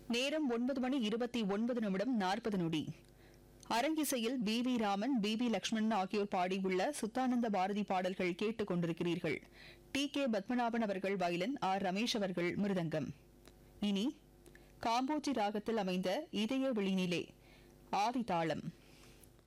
நேரம் 9:29:40. அரங்கிசையில் B Raman, B Lakshmanan ஆகியோர் பாடியுள்ள சுத்தானந்த பாரதி பாடல்கள் கேட்டுக் கொண்டிருக்கிறீர்கள். டி.கே. பத்மநாபன் அவர்கள் வயலின், ஆர். ரமேஷ் அவர்கள் மிருதங்கம். இனி காம்போஜி ராகத்தில் அமைந்த இதய விழினிலே ஆதி தாளம்.